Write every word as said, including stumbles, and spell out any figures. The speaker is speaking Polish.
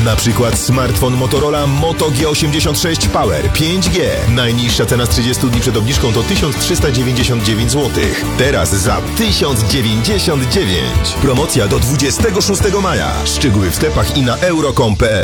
Na przykład smartfon Motorola Moto G osiemdziesiąt sześć Power pięć G. Najniższa cena z trzydziestu dni przed obniżką to tysiąc trzysta dziewięćdziesiąt dziewięć złotych. Teraz za tysiąc dziewięćdziesiąt dziewięć. Promocja do dwudziestego szóstego maja. Szczegóły w sklepach i na euro kropka com kropka pe el.